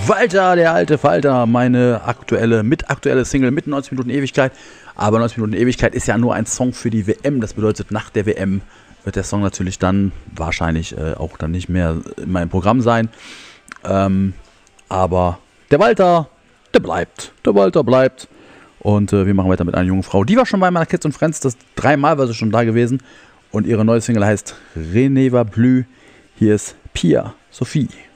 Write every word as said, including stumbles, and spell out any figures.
Walter, der alte Falter, meine aktuelle, mit aktuelle Single mit neunzig Minuten Ewigkeit. Aber neunzig Minuten Ewigkeit ist ja nur ein Song für die W M. Das bedeutet, nach der W M wird der Song natürlich dann wahrscheinlich äh, auch dann nicht mehr in meinem Programm sein. Ähm, aber der Walter, der bleibt. Der Walter bleibt. Und äh, wir machen weiter mit einer jungen Frau. Die war schon bei meiner Kids und Friends. Das dreimal war sie schon da gewesen. Und ihre neue Single heißt Reneva Blü. Hier ist Pia Sophie.